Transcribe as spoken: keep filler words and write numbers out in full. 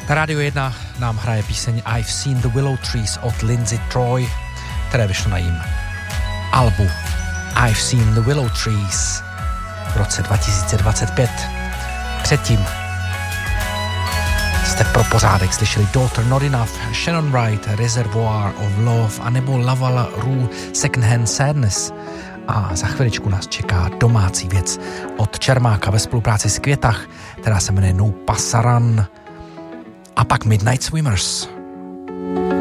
Na Rádio jedna nám hraje píseň I've Seen the Willow Trees od Lindsay Troy, které vyšlo na jím albu I've Seen the Willow Trees v roce dva tisíce dvacet pět. Předtím jste pro pořádek slyšeli Daughter Not Enough, Shannon Wright, Reservoir of Love a nebo Laval Rue Secondhand Sadness. A za chviličku nás čeká domácí věc od Čermáka ve spolupráci s Květach, která se jmenuje No Pasaran. A pak Midnight Swimmers.